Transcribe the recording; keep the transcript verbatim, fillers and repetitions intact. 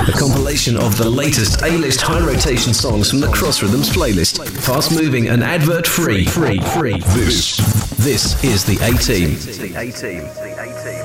A compilation of the latest A-list high-rotation songs from the Cross Rhythms playlist. Fast-moving and advert-free. Free, free. This, this is the A-Team. The A-Team. The A-Team.